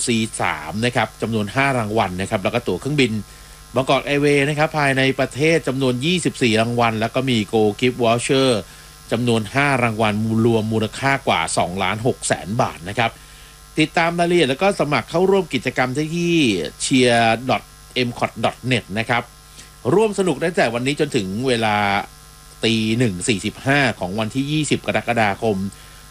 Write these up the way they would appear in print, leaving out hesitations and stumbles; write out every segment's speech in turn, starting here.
C3 นะครับจำนวน5รางวัลนะครับแล้วก็ตั๋วเครื่องบินบางกอกแอร์เวย์นะครับภายในประเทศจำนวน24รางวัลแล้วก็มีโกลกิฟต์วอชเชอร์จำนวน5รางวัลรวมมูลค่ากว่า 2,600,000 บาทนะครับติดตามรายละเอียดแล้วก็สมัครเข้าร่วมกิจกรรมที่ cheer.mcot.net นะครับร่วมสนุกได้แต่วันนี้จนถึงเวลา 1:45 ของวันที่20กรกฎาคม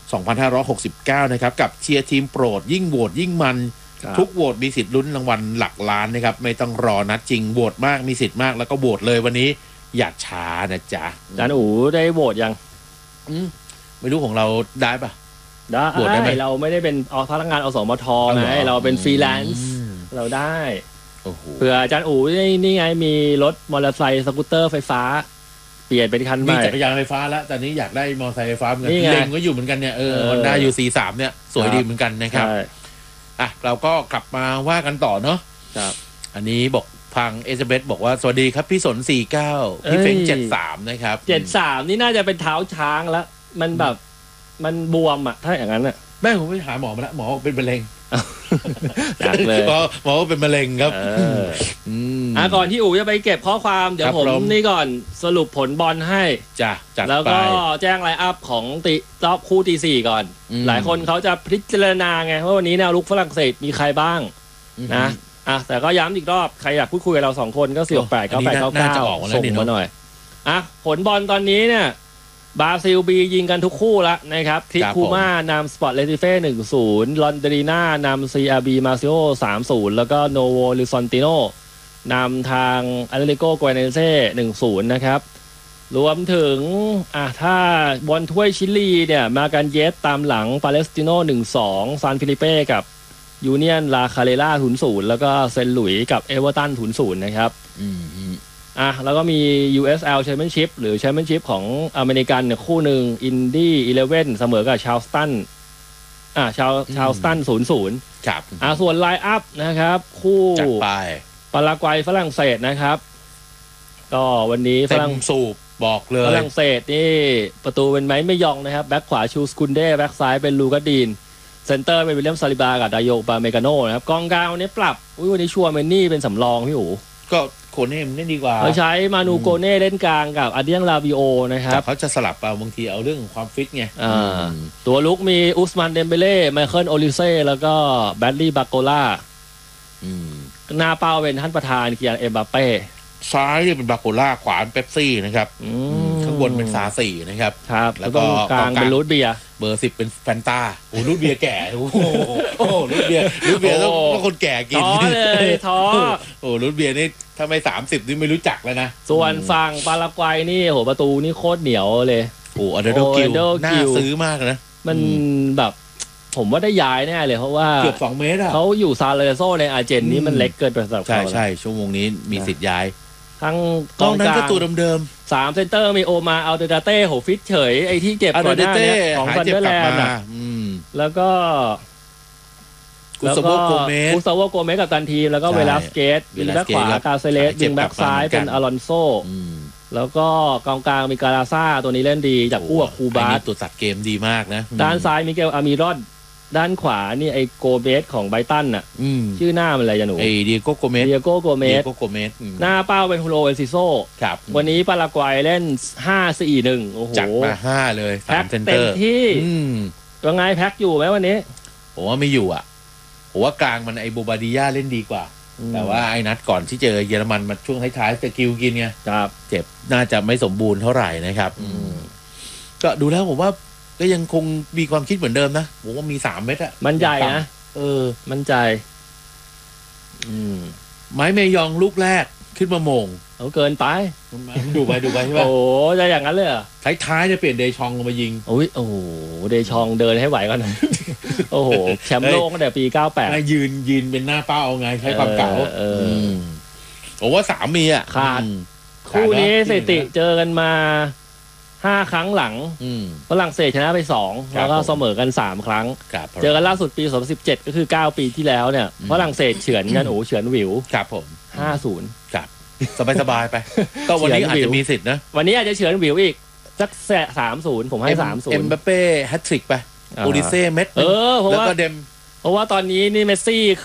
2569นะครับกับเชียร์ทีมโปรดยิ่งโหวตยิ่งมันทุกโหวตมีสิทธิ์ลุ้นรางวัลหลักล้านนะครับไม่ต้องรอนัดจริงโหวตมากมีสิทธิ์มากแล้วก็โหวตเลยวันนี้อย่าช้านะจ๊ะจานอู๋ได้โหวตยังไม่รู้ของเราได้ปะได้โหวตได้ไหมเราไม่ได้เป็นพนักงานอสมทไงเราเป็นฟรีแลนซ์เราได้เผื่ออาจารย์อู๋นี่ไงมีรถมอเตอร์ไซค์สกูตเตอร์ไฟฟ้าเปลี่ยนเป็นคันใหม่มีจักรยานไฟฟ้าแล้วแต่นี้อยากได้มอเตอร์ไซค์ไฟฟ้าเหมือนกันเล็งก็อยู่เหมือนกันเนี่ยHonda UC3 เนี่ยสวยดีเหมือนกันนะครับเราก็กลับมาว่ากันต่อเนาะอันนี้บอกพังเอซเบธบอกว่าสวัสดีครับพี่สน49พี่เฟ้ง73นะครับ 73นี่น่าจะเป็นเท้าช้างแล้วมันแบบมันบวมอ่ะถ้าอย่างนั้นอ่ะแม่ผมไปหาหมอมาแล้วหมอเป็นมะเร็งจัดเลยหมอเป็นมะเร็งครับก่อนที่อู๋จะไปเก็บข้อความเดี๋ยวผมนี่ก่อนสรุปผลบอลให้จ้ะจัดไปแล้วก็แจ้งไลน์อัพของรอบคู่ตี 4ก่อนหลายคนเขาจะพิจารณาไงว่าวันนี้แนวรุกฝรั่งเศสมีใครบ้างนะแต่ก็ย้ำอีกรอบใครอยากพูดคุยกับเรา2คนก็4689899ส่งมาหน่อยผลบอลตอนนี้เนี่ยบราซิลบียิงกันทุกคู่แล้วนะครับคลิปคูม่านำสปอร์ตเลติเฟ่ 1-0 ลอนเดรีน่านำ CRB มาซิโอ 3-0 แล้วก็โนโวลิซอนติโนนำทางอาเลโกโกเนเซ่ 1-0 นะครับรวมถึงถ้าบอลถ้วยชิลีเนี่ยมากันเยสตามหลังปาเลสติโน 1-2 ซานฟิลิเป้กับยูเนียนลาคาเรล่า 0-0 แล้วก็เซนต์หลุยส์กับเอเวอร์ตัน 0-0 นะครับแล้วก็มี USL Championship หรือ Championship ของอเมริกันเนี่ยคู่หนึ่ง Indy 11 เสมอกับชาร์ลสตันชาร์ลสตัน 0-0 ครับส่วนไลน์อัพนะครับคู่จัดไปปารากวัยฝรั่งเศสนะครับก็วันนี้ฝรั่งสูบบอกเลยฝรั่งเศสนี่ประตูเป็นไม้ไม่ยองนะครับแบ็คขวาชูสกุนเด้แบ็คซ้ายเป็นลูกาดีนเซนเตอร์เป็นวิลเลียมซาลิบากับดาโยปาเมกาโนนะครับกองกลางวันนี้ปรับวันนี้ชัวร์เมนนี่เป็นสำรองพี่อู๋ก็โคเน่เล่นดีกว่าเขาใช้มานูโกเน่เล่นกลางกับอาเดียงลาบิโอนะครับแต่เขาจะสลับบางทีเอาเรื่องของความฟิตไงตัวลุกมีอุสมานเดมเบเล่ไมเคิลโอลิเซ่แล้วก็แบดลี่บาโกล่าหน้าเป้าเป็นท่านประธานเกียร์เอ็มบัปเป้ซ้ายเนี่ยเป็นบาโกล่าขวาเป็นเป๊ปซี่นะครับข้างบนเป็นซาสี่นะครับแล้วก็กลางเป็นรูทเบียร์เบอร์10เป็นแฟนตารูทเบียร์แก่รูทเบียร์ต้องคนแก่กินท้อเลยท้อรูทเบียร์นี่ถ้าไม่30นี่ไม่รู้จักแล้วนะส่วนฝั่งปารากวัยนี่ประตูนี่โคตรเหนียวเลยอเดโดกิลน่าซื้อมากนะมันแบบผมว่าได้ย้ายแน่เลยเพราะว่าเกือบ2 เมตรเขาอยู่ซาเลโซในอาร์เจนนี่มันเล็กเกินไปสำหรับเขาใช่ชั่วโมงนี้มีสิทธิ์ย้ายทั้งกองนั้นก็ตัวเดิมๆ3เซนเตอร์มีโอมาอัลเดเต้ฟิตเฉยไอ้ที่เจ็บก่อนหน้านี้ของซันเดอร์แลนด์แล้วก็กุสโวโกเมสกับตันทีแล้วก็เวลาสเกตวิงแบ็คขวากาเซเลสวิงแบ็คซ้ายเป็นอลอนโซแล้วก็กองกลางมีกาลาซ่าตัวนี้เล่นดีจากคู่กับคูบาสตัวตัดเกมดีมากนะด้านซ้ายมิเกลอามิรอนด้านขวานี่ไอโกเมสของไบตันน่ะชื่อหน้ามันอะไรจันหนูไอเดียโกโกเมสหน้าเป้าเป็นฮูโรเอซิโซวันนี้ปารากวัยเล่น 5-4-1 โอ้โหจัดมา5เลย 3เซนเตอร์ที่ว่าไงแพ็คอยู่ไหมวันนี้ผมว่าไม่อยู่ผมว่ากลางมันไอโบบาดิยาเล่นดีกว่าแต่ว่าไอ้นัดก่อนที่เจอเยอรมันมาช่วงท้ายๆสกิลกินไงเจ็บน่าจะไม่สมบูรณ์เท่าไหร่นะครับก็ดูแล้วผมว่าก็ยังคงมีความคิดเหมือนเดิมนะผมว่ามี3 เม็ดอะมันใจนะมันใจไม้เมยองลูกแรกขึ้นมาโมงเกินไปดูไปใช่ป่ะโอ้จะอย่างนั้นเลยท้ายจะเปลี่ยนเดชองลงมายิงโอ้โหเดชองเดินให้ไหวก่อนโอ้โหแชมป์โลกตั้งแต่ปี98 ยืนเป็นหน้าเป้าไงใช้ความเก่าผมว่า3มีขาดคู่นี้สถิติเจอกันมา5 ครั้งหลังฝรั่งเศสชนะไป2แล้วก็เสมอกัน3 ครั้งเจอกันล่าสุดปี2017ก็คือ9 ปีที่แล้วเนี่ยฝรั่งเศสเฉือนกันเฉือนหวิวครับผม 5-0 ครับสบายๆไปก็วันนี้อาจจะมีสิทธิ์นะวันนี้อาจจะเฉือนหวิวอีกสัก3-0ผมให้3-0 เอ็มบัปเป้แฮตทริกไปโอดิเซ่เม็ดแล้วก็เดมเพราะว่าตอนนี้นี่เมสซี่